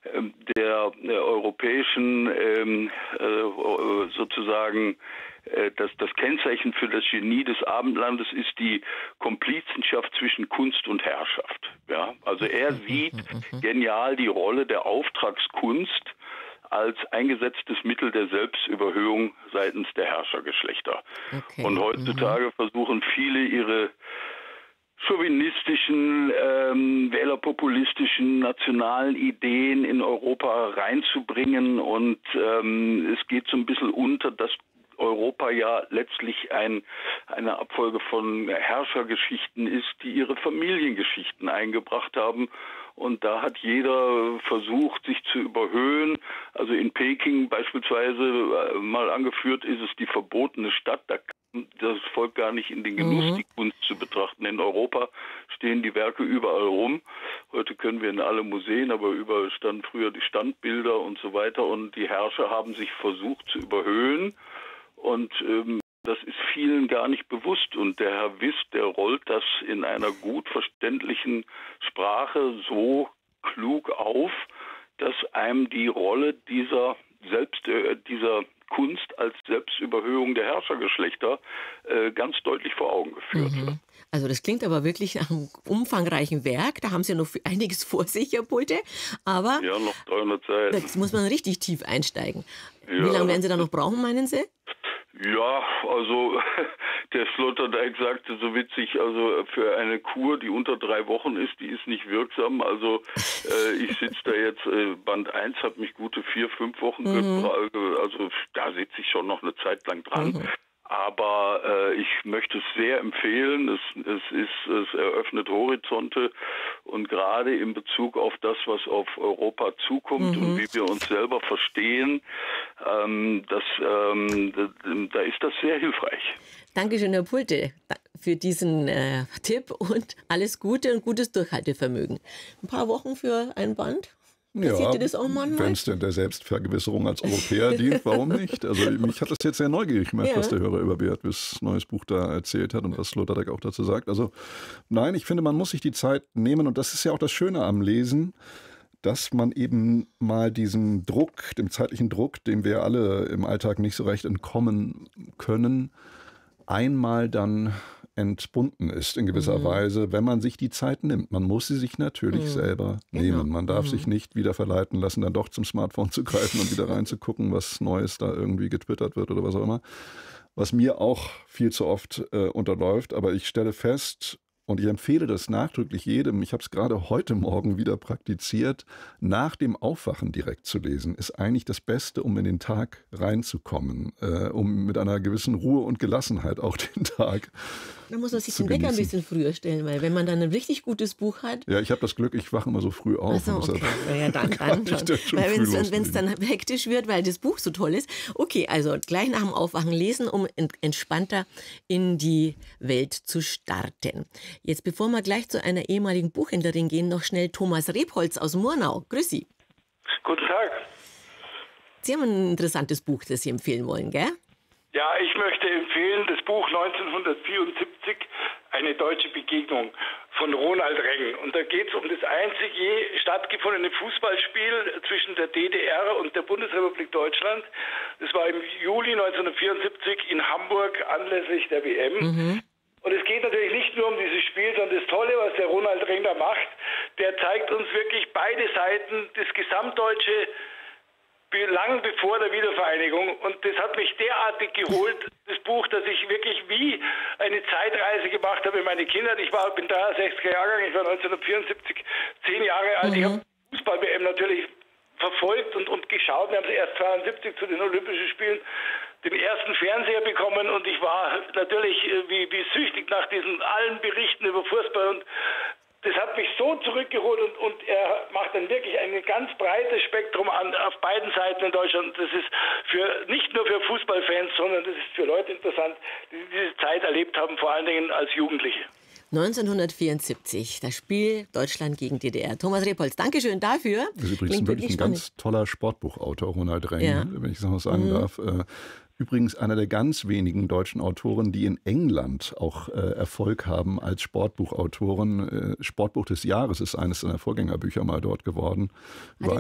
der europäischen sozusagen das Kennzeichen für das Genie des Abendlandes ist die Komplizenschaft zwischen Kunst und Herrschaft. Ja? Also er sieht genial die Rolle der Auftragskunst als eingesetztes Mittel der Selbstüberhöhung seitens der Herrschergeschlechter. Okay. Und heutzutage versuchen viele ihre chauvinistischen, wählerpopulistischen, nationalen Ideen in Europa reinzubringen. Und es geht so ein bisschen unter, dass Europa ja letztlich eine Abfolge von Herrschergeschichten ist, die ihre Familiengeschichten eingebracht haben. Und da hat jeder versucht, sich zu überhöhen. Also in Peking beispielsweise mal angeführt ist es die verbotene Stadt. Da kam das Volk gar nicht in den Genuss, die Kunst zu betrachten. In Europa stehen die Werke überall rum. Heute können wir in alle Museen, aber überall standen früher die Standbilder und so weiter. Und die Herrscher haben sich versucht zu überhöhen. Und das ist vielen gar nicht bewusst. Und der Herr Wyss, der rollt das in einer gut verständlichen Sprache so klug auf, dass einem die Rolle dieser Kunst als Selbstüberhöhung der Herrschergeschlechter ganz deutlich vor Augen geführt wird. Also das klingt aber wirklich nach einem umfangreichen Werk. Da haben Sie ja noch einiges vor sich, Herr Pulte. Aber ja, noch 300 Seiten. Da muss man richtig tief einsteigen. Ja. Wie lange werden Sie da noch brauchen, meinen Sie? Ja, also der Sloterdijk sagte so witzig, also für eine Kur, die unter 3 Wochen ist, die ist nicht wirksam. Also ich sitze da jetzt, Band 1 hat mich gute 4, 5 Wochen gebraucht, also da sitze ich schon noch eine Zeit lang dran. Aber ich möchte es sehr empfehlen. Es eröffnet Horizonte und gerade in Bezug auf das, was auf Europa zukommt und wie wir uns selber verstehen, da ist das sehr hilfreich. Dankeschön, Herr Pulte, für diesen Tipp und alles Gute und gutes Durchhaltevermögen. Ein paar Wochen für ein Band? Ja, wenn es denn der Selbstvergewisserung als Europäer dient, warum nicht? Also mich hat das jetzt sehr neugierig gemacht, was der Hörer über Beat Wyss' neues Buch da erzählt hat und was Sloterdijk auch dazu sagt. Also nein, ich finde, man muss sich die Zeit nehmen und das ist ja auch das Schöne am Lesen, dass man eben mal diesem Druck, dem zeitlichen Druck, dem wir alle im Alltag nicht so recht entkommen können, einmal dann entbunden ist in gewisser Weise, wenn man sich die Zeit nimmt. Man muss sie sich natürlich selber nehmen. Man darf sich nicht wieder verleiten lassen, dann doch zum Smartphone zu greifen und wieder reinzugucken, was Neues da irgendwie getwittert wird oder was auch immer. Was mir auch viel zu oft unterläuft, aber ich stelle fest, und ich empfehle das nachdrücklich jedem, ich habe es gerade heute Morgen wieder praktiziert, nach dem Aufwachen direkt zu lesen, ist eigentlich das Beste, um in den Tag reinzukommen, um mit einer gewissen Ruhe und Gelassenheit auch den Tag Da muss man sich den Wecker ein bisschen früher stellen, weil wenn man dann ein richtig gutes Buch hat... Ja, ich habe das Glück, ich wache immer so früh auf. Ach so, okay. Ja, dann schon. Weil wenn es dann hektisch wird, weil das Buch so toll ist. Okay, also gleich nach dem Aufwachen lesen, um entspannter in die Welt zu starten. Jetzt, bevor wir gleich zu einer ehemaligen Buchhändlerin gehen, noch schnell Thomas Rebholz aus Murnau. Grüß Sie. Guten Tag. Sie haben ein interessantes Buch, das Sie empfehlen wollen, gell? Ja, ich möchte empfehlen das Buch 1974, Eine deutsche Begegnung von Ronald Reng. Und da geht es um das einzig je stattgefundene Fußballspiel zwischen der DDR und der Bundesrepublik Deutschland. Das war im Juli 1974 in Hamburg anlässlich der WM. Und es geht natürlich nicht nur um dieses Spiel, sondern das Tolle, was der Ronald Reng da macht, der zeigt uns wirklich beide Seiten, das gesamtdeutsche lang bevor der Wiedervereinigung. Und das hat mich derartig geholt, das Buch, dass ich wirklich wie eine Zeitreise gemacht habe in meine Kindheit. Ich bin 63er Jahrgang, ich war 1974 10 Jahre alt. Ich habe Fußball-WM natürlich verfolgt und geschaut. Wir haben es erst 72 zu den Olympischen Spielen den ersten Fernseher bekommen und ich war natürlich wie süchtig nach diesen allen Berichten über Fußball und das hat mich so zurückgeholt und er macht dann wirklich ein ganz breites Spektrum an auf beiden Seiten in Deutschland. Das ist nicht nur für Fußballfans, sondern das ist für Leute interessant, die diese Zeit erlebt haben, vor allen Dingen als Jugendliche. 1974, das Spiel Deutschland gegen DDR. Thomas Rebholz, Dankeschön dafür. Das ist übrigens wirklich ein ganz toller Sportbuchautor, Ronald Reng, wenn ich das noch sagen darf. Übrigens einer der ganz wenigen deutschen Autoren, die in England auch Erfolg haben als Sportbuchautoren. Sportbuch des Jahres ist eines seiner Vorgängerbücher mal dort geworden.